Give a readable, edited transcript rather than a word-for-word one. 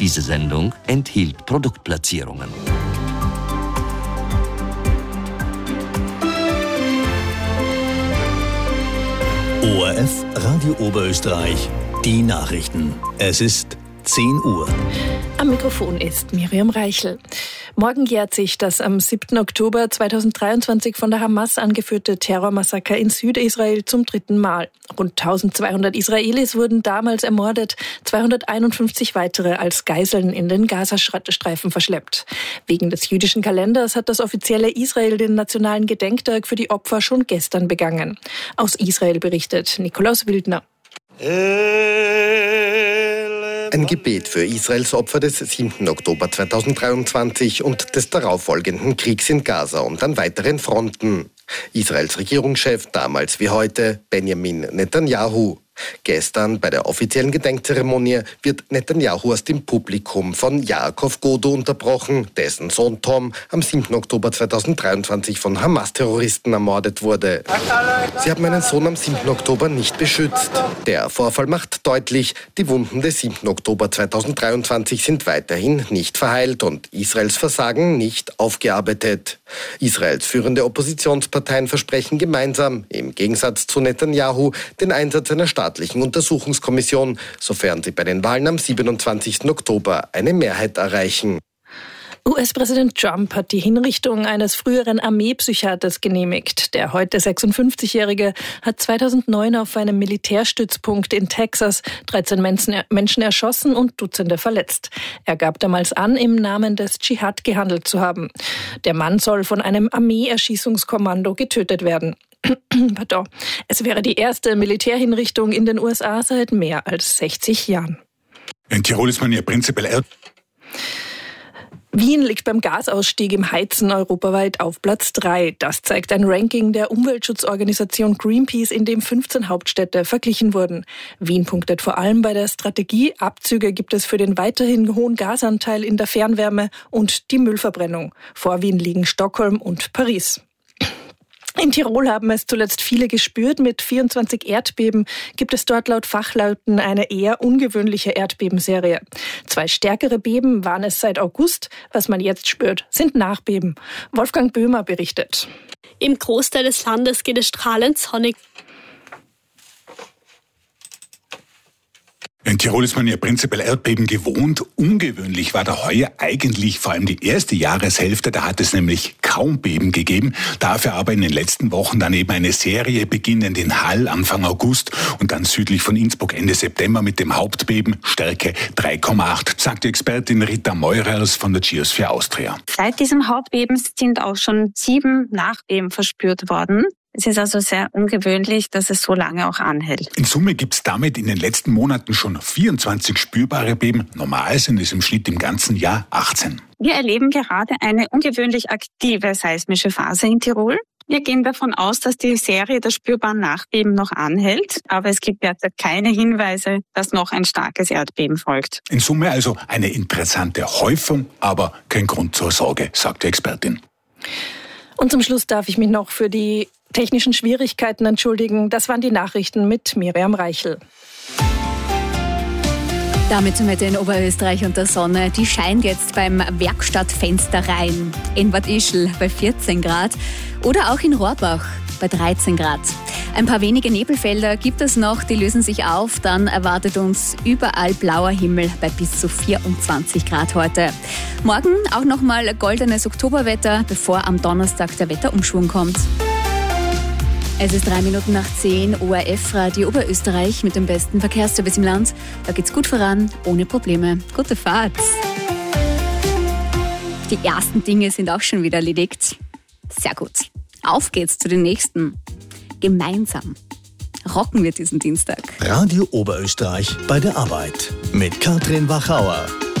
Diese Sendung enthielt Produktplatzierungen. ORF Radio Oberösterreich, die Nachrichten. Es ist 10 Uhr. Am Mikrofon ist Miriam Reichel. Morgen jährt sich das am 7. Oktober 2023 von der Hamas angeführte Terrormassaker in Südisrael zum 3. Mal. Rund 1200 Israelis wurden damals ermordet, 251 weitere als Geiseln in den Gazastreifen verschleppt. Wegen des jüdischen Kalenders hat das offizielle Israel den nationalen Gedenktag für die Opfer schon gestern begangen. Aus Israel berichtet Nikolaus Wildner. Ein Gebet für Israels Opfer des 7. Oktober 2023 und des darauffolgenden Kriegs in Gaza und an weiteren Fronten. Israels Regierungschef, damals wie heute, Benjamin Netanyahu. Gestern bei der offiziellen Gedenkzeremonie wird Netanyahu aus dem Publikum von Yaakov Godo unterbrochen, dessen Sohn Tom am 7. Oktober 2023 von Hamas-Terroristen ermordet wurde. Sie haben meinen Sohn am 7. Oktober nicht beschützt. Der Vorfall macht deutlich, die Wunden des 7. Oktober 2023 sind weiterhin nicht verheilt und Israels Versagen nicht aufgearbeitet. Israels führende Oppositionsparteien versprechen gemeinsam, im Gegensatz zu Netanyahu, den Einsatz einer staatlichen Untersuchungskommission, sofern sie bei den Wahlen am 27. Oktober eine Mehrheit erreichen. US-Präsident Trump hat die Hinrichtung eines früheren Armeepsychiaters genehmigt. Der heute 56-Jährige hat 2009 auf einem Militärstützpunkt in Texas 13 Menschen erschossen und Dutzende verletzt. Er gab damals an, im Namen des Dschihad gehandelt zu haben. Der Mann soll von einem Armee-Erschießungskommando getötet werden. Pardon. Es wäre die erste Militärhinrichtung in den USA seit mehr als 60 Jahren. In Tirol ist man ja prinzipiell... Wien liegt beim Gasausstieg im Heizen europaweit auf Platz 3. Das zeigt ein Ranking der Umweltschutzorganisation Greenpeace, in dem 15 Hauptstädte verglichen wurden. Wien punktet vor allem bei der Strategie. Abzüge gibt es für den weiterhin hohen Gasanteil in der Fernwärme und die Müllverbrennung. Vor Wien liegen Stockholm und Paris. In Tirol haben es zuletzt viele gespürt. Mit 24 Erdbeben gibt es dort laut Fachleuten eine eher ungewöhnliche Erdbebenserie. 2 stärkere Beben waren es seit August. Was man jetzt spürt, sind Nachbeben. Wolfgang Böhmer berichtet. Im Großteil des Landes geht es strahlend sonnig. In Tirol ist man ja prinzipiell Erdbeben gewohnt. Ungewöhnlich war da heuer eigentlich vor allem die erste Jahreshälfte. Da hat es nämlich kaum Beben gegeben. Dafür aber in den letzten Wochen dann eben eine Serie beginnend in Hall Anfang August und dann südlich von Innsbruck Ende September mit dem Hauptbeben Stärke 3,8, sagt die Expertin Rita Meurers von der Geosphere Austria. Seit diesem Hauptbeben sind auch schon 7 Nachbeben verspürt worden. Es ist also sehr ungewöhnlich, dass es so lange auch anhält. In Summe gibt es damit in den letzten Monaten schon 24 spürbare Beben. Normal sind es im Schnitt im ganzen Jahr 18. Wir erleben gerade eine ungewöhnlich aktive seismische Phase in Tirol. Wir gehen davon aus, dass die Serie der spürbaren Nachbeben noch anhält, aber es gibt derzeit keine Hinweise, dass noch ein starkes Erdbeben folgt. In Summe also eine interessante Häufung, aber kein Grund zur Sorge, sagt die Expertin. Und zum Schluss darf ich mich noch für die technischen Schwierigkeiten entschuldigen. Das waren die Nachrichten mit Miriam Reichel. Damit sind wir in Oberösterreich und der Sonne. Die scheint jetzt beim Werkstattfenster rein. In Bad Ischl bei 14 Grad oder auch in Rohrbach bei 13 Grad. Ein paar wenige Nebelfelder gibt es noch, die lösen sich auf. Dann erwartet uns überall blauer Himmel bei bis zu 24 Grad heute. Morgen auch nochmal goldenes Oktoberwetter, bevor am Donnerstag der Wetterumschwung kommt. Es ist 3 Minuten nach 10, ORF Radio Oberösterreich mit dem besten Verkehrsservice im Land. Da geht's gut voran, ohne Probleme. Gute Fahrt. Die ersten Dinge sind auch schon wieder erledigt. Sehr gut. Auf geht's zu den nächsten. Gemeinsam rocken wir diesen Dienstag. Radio Oberösterreich bei der Arbeit mit Katrin Wachauer.